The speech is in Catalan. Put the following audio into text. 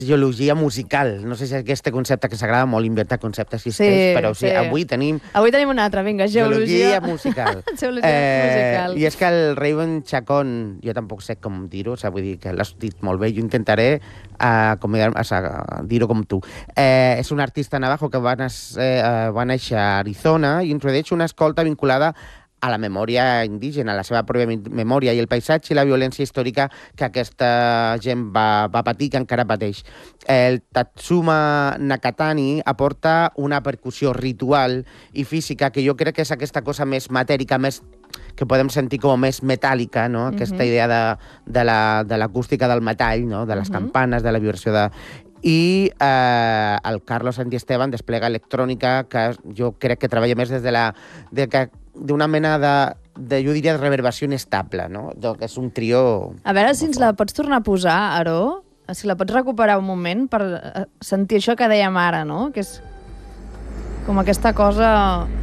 geologia musical. No sé si aquest concepte que s'agrada molt inventar conceptes existents, però sí, avui tenim... Avui tenim un altre, vinga, geologia musical. Geologia musical. I és que el Raven Chacón, jo tampoc sé com dir-ho, vull dir que l'has dit molt bé, jo intentaré dir-ho com tu. És un artista navajo que va néixer a Arizona i introdueix una escolta vinculada a la memòria indígena, a la seva pròpia memòria i el paisatge i la violència històrica que aquesta gent va patir, que encara pateix. El Tatsuma Nakatani aporta una percussió ritual i física que jo crec que és aquesta cosa més matèrica, més que podem sentir com més metàl·lica, no? Aquesta idea de l'acústica del metall, no? De les campanes, de la vibració de... I el Carlos Santiesteban desplega electrònica que jo crec que treballa més des d'una mena de, jo diria, de reverbació inestable, no? Que és un trio... A veure si ens la pots tornar a posar, Aaró, si la pots recuperar un moment per sentir això que dèiem ara, no? Que és com aquesta cosa